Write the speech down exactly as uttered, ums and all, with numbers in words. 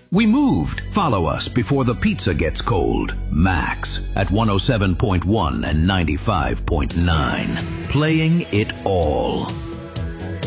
We moved. Follow us before the pizza gets cold. Max at one oh seven point one and ninety-five point nine. Playing it all.